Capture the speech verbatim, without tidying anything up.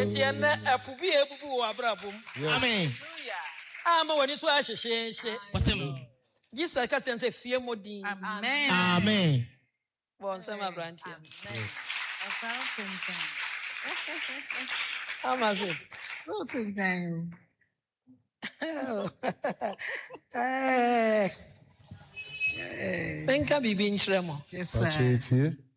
Etienne apubi ebubu wa brabum. Amen. Ama woni so ahyehyehye. Wasem. Jesus ka ten say fie modin. Amen. Amen. Bon sama brantia. Yes. Ama say. So to time. Eh. Think bibi nchire mo. Yes sir.